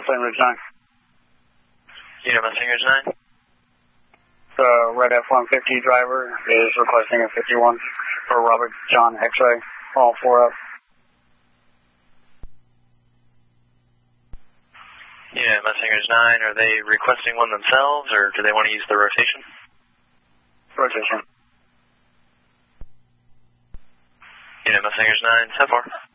St. Ridge 9. Yeah, Mustang Ridge 9. The red F-150 driver is requesting a 51 for Robert John X-Ray, all 4 up. Yeah, Mustang Ridge 9, are they requesting one themselves, or do they want to use the rotation? Rotation. Yeah, Mustang Ridge 9, 10-4.